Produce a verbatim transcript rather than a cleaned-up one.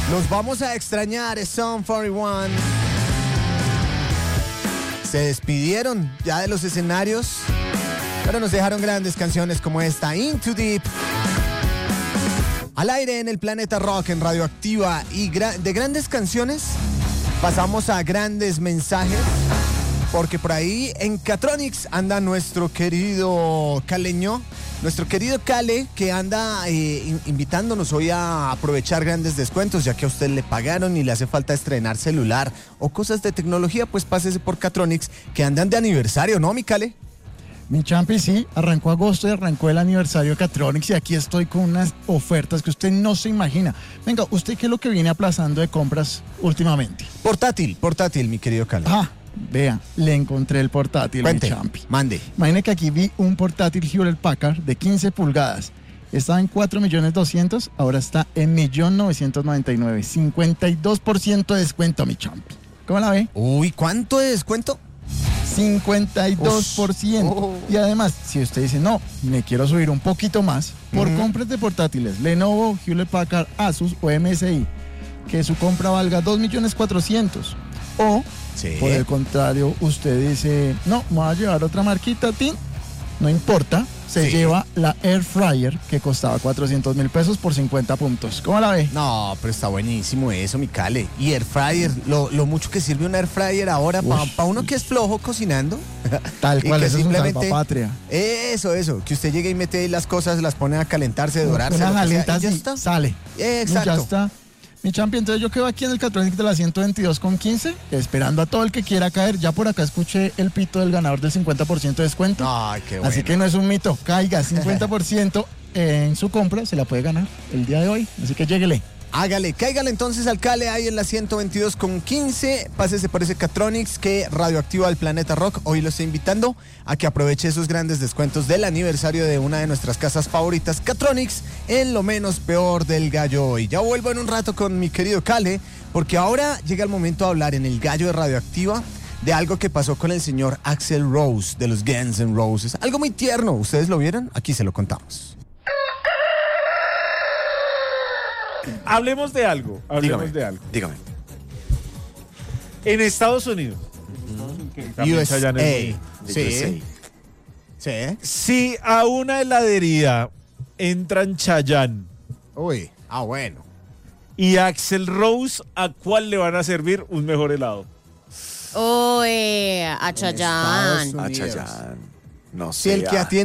Los vamos a extrañar, Sum cuarenta y uno. Se despidieron ya de los escenarios, pero nos dejaron grandes canciones como esta, Into Deep. Al aire en el Planeta Rock, en Radioactiva. Y gra- de grandes canciones pasamos a grandes mensajes, porque por ahí en Catronics anda nuestro querido caleño, nuestro querido Cale, que anda eh, in- invitándonos hoy a aprovechar grandes descuentos, ya que a usted le pagaron y le hace falta estrenar celular o cosas de tecnología, pues pásese por Catronics, que andan de aniversario, ¿no, mi Cale? Mi champi, sí, arrancó agosto y arrancó el aniversario de Catronics y aquí estoy con unas ofertas que usted no se imagina. Venga, ¿usted qué es lo que viene aplazando de compras últimamente? Portátil, portátil, mi querido Cale. Ah, vea, le encontré el portátil, Cuente, mi champi. mande. Imagine que aquí vi un portátil Hewlett Packard de quince pulgadas. Estaba en cuatro millones doscientos, ahora está en un millón novecientos noventa y nueve. cincuenta y dos por ciento de descuento, mi champi. ¿Cómo la ve? Uy, ¿cuánto de descuento? cincuenta y dos por ciento. Oh. Y además, si usted dice, no, me quiero subir un poquito más, por Ujú. compras de portátiles, Lenovo, Hewlett Packard, Asus o M S I, que su compra valga dos millones cuatrocientos. O, Sí. por el contrario, usted dice, no, me voy a llevar otra marquita, tin, no importa, se Sí. lleva la Air Fryer, que costaba cuatrocientos mil pesos por cincuenta puntos. ¿Cómo la ve? No, pero está buenísimo eso, mi Cale. Y Air Fryer, lo, lo mucho que sirve un Air Fryer ahora para Ush. uno que es flojo cocinando. Tal y cual, que eso es un simplemente- salvapatria. Eso, eso, que usted llegue y mete ahí las cosas, las pone a calentarse, dorarse, Unas lo que sea, alitas y ya y está. sale. Exacto. Ya está. Mi champion, entonces yo quedo aquí en el Catronics de la ciento veintidós con quince, esperando a todo el que quiera caer. Ya por acá escuché el pito del ganador del cincuenta por ciento de descuento. Ay, qué bueno. Así que no es un mito, caiga cincuenta por ciento en su compra, se la puede ganar el día de hoy. Así que lléguele. Hágale, cáigale entonces al Cale ahí en la ciento veintidós con quince. Pásese por ese Catronics que Radioactiva al Planeta Rock hoy lo está invitando a que aproveche esos grandes descuentos del aniversario de una de nuestras casas favoritas, Catronics, en lo menos peor del gallo hoy. Ya vuelvo en un rato con mi querido Cale, porque ahora llega el momento de hablar en el gallo de Radioactiva de algo que pasó con el señor Axl Rose de los Guns N' Roses. Algo muy tierno, ¿ustedes lo vieron? Aquí se lo contamos. Hablemos de algo, hablemos Dígame, de algo. dígame. En Estados Unidos, también U S A. Chayanne es muy- Sí. Sí. si a una heladería entran Chayanne Uy, ah, bueno. y Axl Rose, ¿a cuál le van a servir un mejor helado? Uy, a Chayanne. Estados A Unidos. Chayanne. No sé. Si el que ah. atiende